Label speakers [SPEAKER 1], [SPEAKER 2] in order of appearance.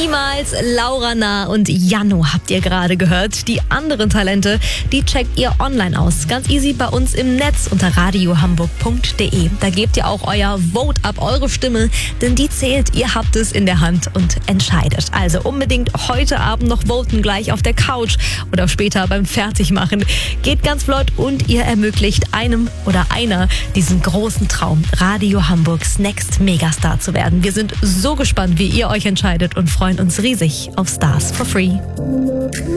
[SPEAKER 1] Niemals, Laura Nah und Jano habt ihr gerade gehört. Die anderen Talente, die checkt ihr online aus. Ganz easy bei uns im Netz unter radiohamburg.de. Da gebt ihr auch euer Vote ab, eure Stimme, denn die zählt. Ihr habt es in der Hand und entscheidet. Also unbedingt heute Abend noch voten, gleich auf der Couch oder später beim Fertigmachen. Geht ganz flott und ihr ermöglicht einem oder einer diesen großen Traum, Radio Hamburgs Next Megastar zu werden. Wir sind so gespannt, wie ihr euch entscheidet und freuen uns riesig auf Stars for Free.